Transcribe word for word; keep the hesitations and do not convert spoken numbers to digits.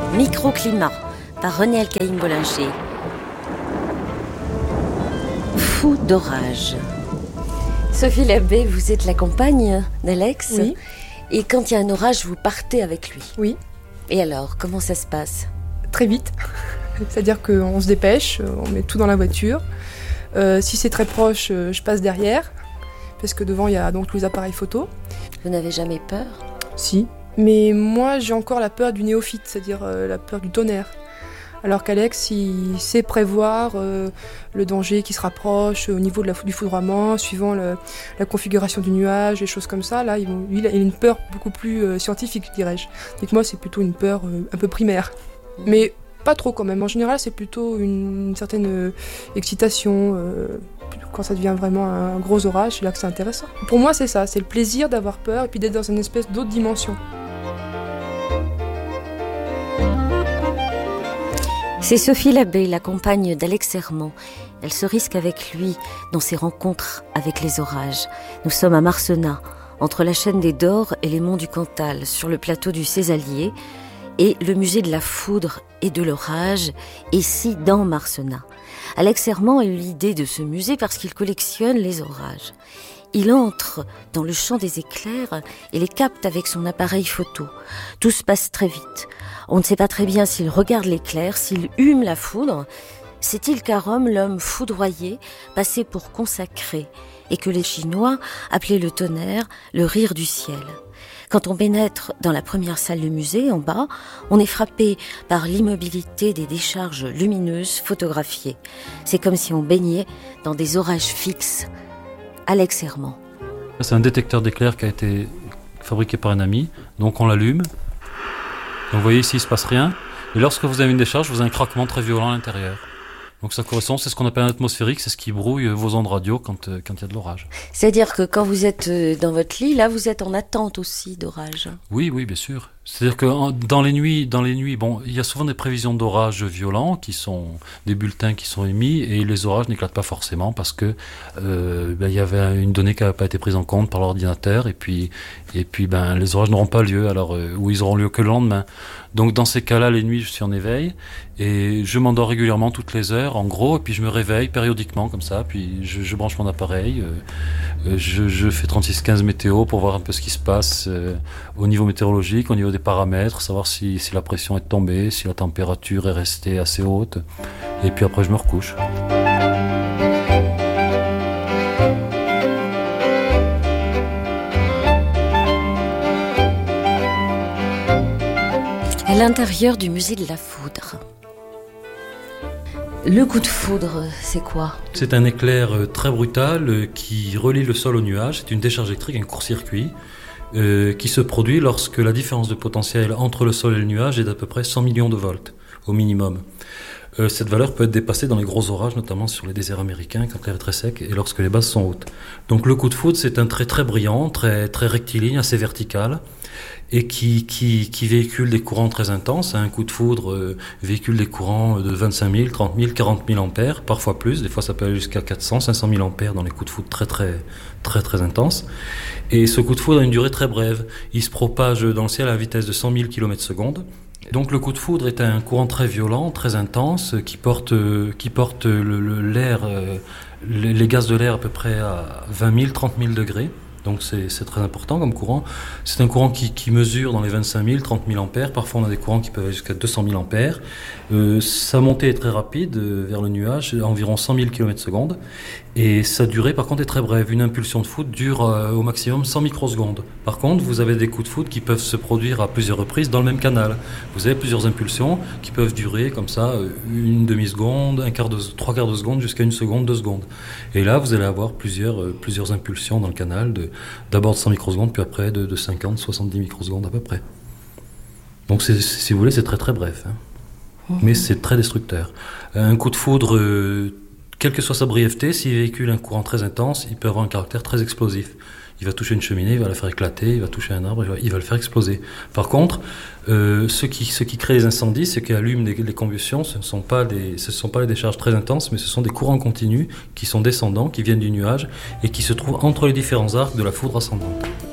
Microclimat par René Alcaïm-Bollinger. Fou d'orage. Sophie Labbé, vous êtes la compagne d'Alex. Oui. Et quand il y a un orage, vous partez avec lui. Oui. Et alors, comment ça se passe ? Très vite. C'est-à-dire qu'on se dépêche, on met tout dans la voiture. Euh, si c'est très proche, je passe derrière, parce que devant, il y a donc tous les appareils photo. Vous n'avez jamais peur ? Si. Mais moi, j'ai encore la peur du néophyte, c'est-à-dire euh, la peur du tonnerre. Alors qu'Alex, il sait prévoir euh, le danger qui se rapproche au niveau de la, du foudroiement, suivant le, la configuration du nuage, des choses comme ça. Là, il, il a une peur beaucoup plus euh, scientifique, dirais-je. Donc moi, c'est plutôt une peur euh, un peu primaire. Mais pas trop quand même. En général, c'est plutôt une, une certaine euh, excitation. Euh, quand ça devient vraiment un gros orage, c'est là que c'est intéressant. Pour moi, c'est ça. C'est le plaisir d'avoir peur et puis d'être dans une espèce d'autre dimension. C'est Sophie Labbé, la compagne d'Alex Herman. Elle se risque avec lui dans ses rencontres avec les orages. Nous sommes à Marcenat, entre la chaîne des Dores et les monts du Cantal, sur le plateau du Césalier, et le musée de la foudre et de l'orage, ici dans Marcenat. Alex Herman a eu l'idée de ce musée parce qu'il collectionne les orages. Il entre dans le champ des éclairs et les capte avec son appareil photo. Tout se passe très vite. On ne sait pas très bien s'il regarde l'éclair, s'il hume la foudre. Sait-il qu'à Rome, l'homme foudroyé passait pour consacré et que les Chinois appelaient le tonnerre le rire du ciel. Quand on pénètre dans la première salle du musée, en bas, on est frappé par l'immobilité des décharges lumineuses photographiées. C'est comme si on baignait dans des orages fixes. Alex Herman. C'est un détecteur d'éclairs qui a été fabriqué par un ami, donc on l'allume. Donc vous voyez ici, il ne se passe rien. Et lorsque vous avez une décharge, vous avez un craquement très violent à l'intérieur. Donc ça correspond, c'est ce qu'on appelle un atmosphérique, c'est ce qui brouille vos ondes radio quand, euh, quand il y a de l'orage. C'est-à-dire que quand vous êtes dans votre lit, là, vous êtes en attente aussi d'orage. Oui, oui, bien sûr. C'est-à-dire que en, dans les nuits, dans les nuits, bon, il y a souvent des prévisions d'orages violents qui sont des bulletins qui sont émis et les orages n'éclatent pas forcément parce que euh, ben, il y avait une donnée qui n'avait pas été prise en compte par l'ordinateur et puis et puis ben les orages n'auront pas lieu alors euh, ou ils auront lieu que le lendemain. Donc dans ces cas-là, les nuits, je suis en éveil et je m'endors régulièrement toutes les heures, en gros, et puis je me réveille périodiquement comme ça, puis je, je branche mon appareil, euh, je, je fais trente-six quinze météo pour voir un peu ce qui se passe euh, au niveau météorologique, au niveau des paramètres, savoir si, si la pression est tombée, si la température est restée assez haute, et puis après je me recouche. À l'intérieur du musée de la foudre. Le coup de foudre, c'est quoi ? C'est un éclair très brutal qui relie le sol au nuage. C'est une décharge électrique, un court-circuit, euh, qui se produit lorsque la différence de potentiel entre le sol et le nuage est d'à peu près cent millions de volts, au minimum. Euh, cette valeur peut être dépassée dans les gros orages, notamment sur les déserts américains, quand l'air est très sec et lorsque les bases sont hautes. Donc le coup de foudre, c'est un trait très brillant, très, très rectiligne, assez vertical, et qui, qui, qui véhicule des courants très intenses. Un coup de foudre euh, véhicule des courants de vingt-cinq mille, trente mille, quarante mille ampères, parfois plus. Des fois, ça peut aller jusqu'à quatre cents, cinq cent mille ampères dans les coups de foudre très, très, très, très intenses. Et ce coup de foudre a une durée très brève. Il se propage dans le ciel à la vitesse de cent mille kilomètres par seconde. Donc le coup de foudre est un courant très violent, très intense, qui porte, qui porte le, le, l'air, euh, les, les gaz de l'air à peu près à vingt mille, trente mille degrés. Donc c'est, c'est très important comme courant. C'est un courant qui, qui mesure dans les vingt-cinq mille, trente mille ampères. Parfois on a des courants qui peuvent aller jusqu'à deux cent mille ampères. Euh, sa montée est très rapide euh, vers le nuage, à environ cent mille kilomètres par seconde. Et sa durée par contre est très brève. Une impulsion de foudre dure euh, au maximum cent microsecondes. Par contre, vous avez des coups de foudre qui peuvent se produire à plusieurs reprises dans le même canal. Vous avez plusieurs impulsions qui peuvent durer comme ça une demi-seconde, un quart de, trois quarts de seconde jusqu'à une seconde, deux secondes. Et là, vous allez avoir plusieurs, euh, plusieurs impulsions dans le canal, de, d'abord de cent microsecondes, puis après de, de cinquante, soixante-dix microsecondes à peu près. Donc c'est, si vous voulez, c'est très très bref. Hein. Mmh. Mais c'est très destructeur. Un coup de foudre... Euh, Quelle que soit sa brièveté, s'il véhicule un courant très intense, il peut avoir un caractère très explosif. Il va toucher une cheminée, il va la faire éclater, il va toucher un arbre, il va, il va le faire exploser. Par contre, euh, ce, qui, ce qui crée les incendies, ce qui allume les, les combustions, ce ne sont pas des, ce sont pas les décharges très intenses, mais ce sont des courants continus qui sont descendants, qui viennent du nuage et qui se trouvent entre les différents arcs de la foudre ascendante.